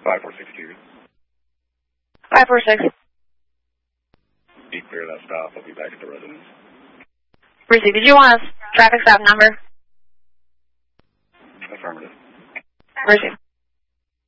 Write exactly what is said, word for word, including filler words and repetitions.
five four six two. five four six. Be clear that stop. I'll be back at the residence. Receive. Did you want a traffic stop number? Affirmative. Receive.